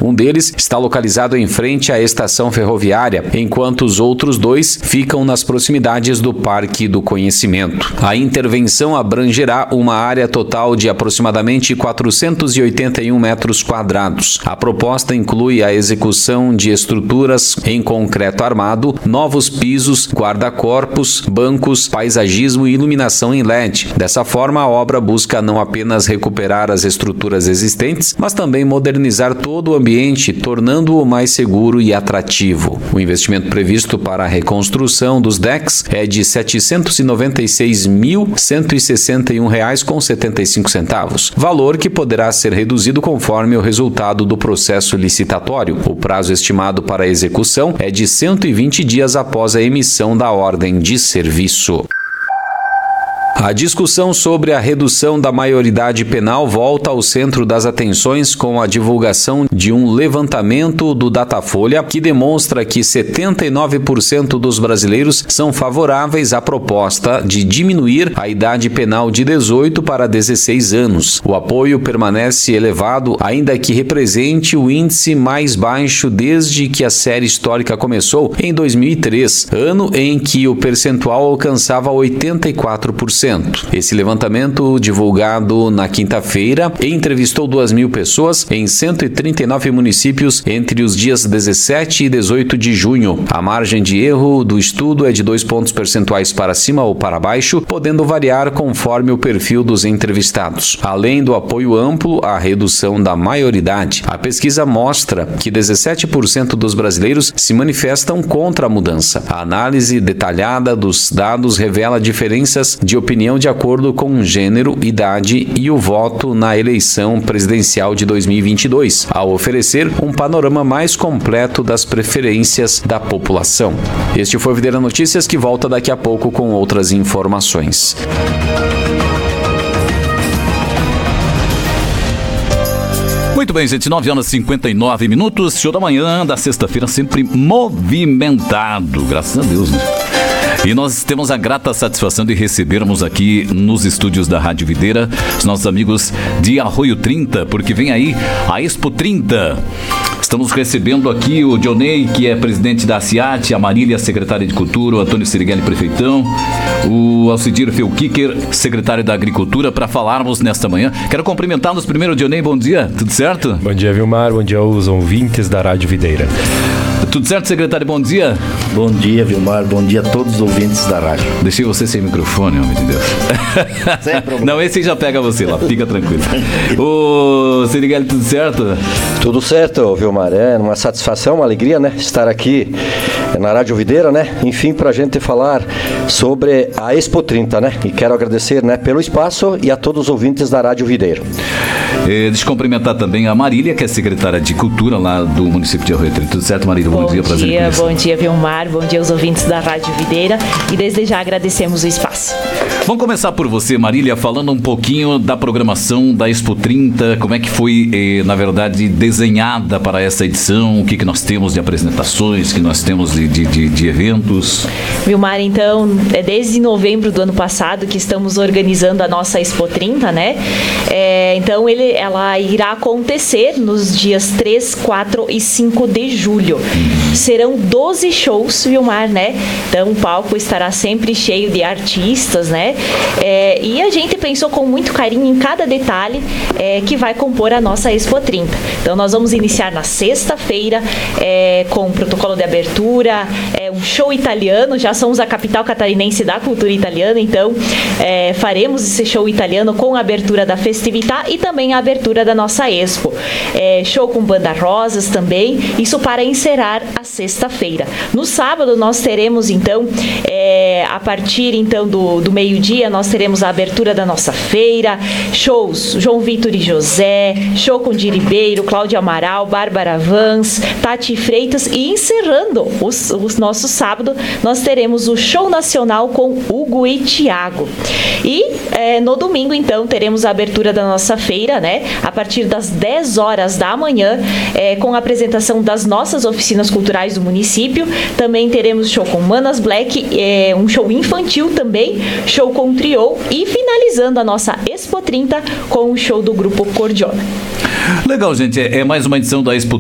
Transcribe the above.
Um deles está localizado em frente à estação ferroviária, enquanto os outros 2 ficam nas proximidades do Parque do Conhecimento. A intervenção abrangerá uma área total de aproximadamente 481 metros quadrados. A proposta inclui a execução de estruturas em concreto armado, novos pisos, guarda-corpos, bancos, paisagismo e iluminação em LED. Dessa forma, a obra busca não apenas recuperar as estruturas existentes, mas também modernizar todo o ambiente, tornando-o mais seguro e atrativo. O investimento previsto para a reconstrução dos decks é de R$ 796.161,75, valor que poderá ser reduzido conforme o resultado do processo licitatório. O prazo estimado para a execução é de 120 dias após a emissão da ordem de serviço. A discussão sobre a redução da maioridade penal volta ao centro das atenções com a divulgação de um levantamento do Datafolha que demonstra que 79% dos brasileiros são favoráveis à proposta de diminuir a idade penal de 18 para 16 anos. O apoio permanece elevado, ainda que represente o índice mais baixo desde que a série histórica começou em 2003, ano em que o percentual alcançava 84%. Esse levantamento, divulgado na quinta-feira, entrevistou 2.000 pessoas em 139 municípios entre os dias 17 e 18 de junho. A margem de erro do estudo é de 2 pontos percentuais para cima ou para baixo, podendo variar conforme o perfil dos entrevistados. Além do apoio amplo à redução da maioridade, a pesquisa mostra que 17% dos brasileiros se manifestam contra a mudança. A análise detalhada dos dados revela diferenças de opinião de acordo com gênero, idade e o voto na eleição presidencial de 2022, ao oferecer um panorama mais completo das preferências da população. Este foi o Videira Notícias, que volta daqui a pouco com outras informações. Muito bem, gente, 9h59, show da manhã da sexta-feira, sempre movimentado, graças a Deus, né? E nós temos a grata satisfação de recebermos aqui nos estúdios da Rádio Videira os nossos amigos de Arroio 30, porque vem aí a Expo 30. Estamos recebendo aqui o Dionei, que é presidente da ACIAT, a Marília, secretária de Cultura, o Antônio Sirigueli, prefeitão, o Alcidir Felkiker, secretário da Agricultura, para falarmos nesta manhã. Quero cumprimentá-los primeiro, Dionei, bom dia, tudo certo? Bom dia, Vilmar, bom dia aos ouvintes da Rádio Videira. Tudo certo, secretário, bom dia? Bom dia, Vilmar, bom dia a todos os ouvintes da rádio. Deixei você sem microfone, homem de Deus. Sem problema. Não, esse já pega você lá, fica tranquilo. Ô, Sirigueli, tudo certo? Tudo certo, Vilmar, é uma satisfação, uma alegria, né, estar aqui na Rádio Videira, né, enfim, pra gente falar sobre a Expo 30, né, e quero agradecer, né, pelo espaço e a todos os ouvintes da Rádio Videira. Deixa eu cumprimentar também a Marília, que é secretária de Cultura lá do município de Arroio 30. Tudo certo, Marília? Bom dia, prazer em conhecer. Bom dia, Vilmar, bom dia aos ouvintes da Rádio Videira e desde já agradecemos o espaço. Vamos começar por você, Marília, falando um pouquinho da programação da Expo 30, como é que foi, na verdade, desenhada para essa edição, o que nós temos de apresentações, o que nós temos de eventos. Vilmar, então, desde novembro do ano passado que estamos organizando a nossa Expo 30, né? Então, ela irá acontecer nos dias 3, 4 e 5 de julho. Serão 12 shows, Vilmar, né? Então, o palco estará sempre cheio de artistas, né? E a gente pensou com muito carinho em cada detalhe que vai compor a nossa Expo 30. Então, nós vamos iniciar na sexta-feira com o protocolo de abertura, um show italiano. Já somos a capital catarinense da cultura italiana, então faremos esse show italiano com a abertura da Festività e também a abertura da nossa Expo. Show com banda Rosas também, isso para encerrar a sexta-feira. No sábado nós teremos então, a partir então do meio-dia, nós teremos a abertura da nossa feira, shows João Vitor e José, show com Diribeiro, Cláudia Amaral, Bárbara Vans, Tati Freitas e encerrando o nosso sábado, nós teremos o show nacional com Hugo e Thiago. E no domingo então teremos a abertura da nossa feira, né? A partir das 10 horas da manhã, com a apresentação das nossas oficinas culturais do município. Também teremos show com Manas Black, um show infantil também, show com Trio e finalizando a nossa Expo 30 com o show do grupo Cordiona. Legal, gente. É mais uma edição da Expo